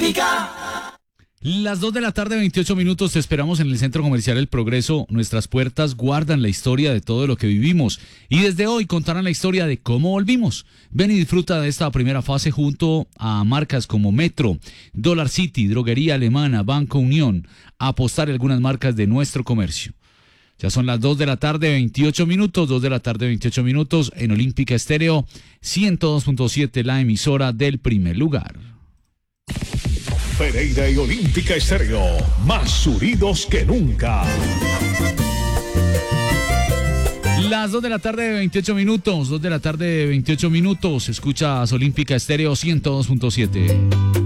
Olímpica. Las 2 de la tarde, 28 minutos, te esperamos en el Centro Comercial El Progreso. Nuestras puertas guardan la historia de todo lo que vivimos y desde hoy contarán la historia de cómo volvimos. Ven y disfruta de esta primera fase junto a marcas como Metro, Dollar City, Droguería Alemana, Banco Unión, a apostar algunas marcas de nuestro comercio. Ya son las 2 de la tarde, 28 minutos, 2 de la tarde, 28 minutos en Olímpica Estéreo, 102.7, la emisora del primer lugar. Pereira y Olímpica Estéreo, más unidos que nunca. Las 2 de la tarde, 28 minutos, 2 de la tarde, 28 minutos, escuchas Olímpica Estéreo 102.7.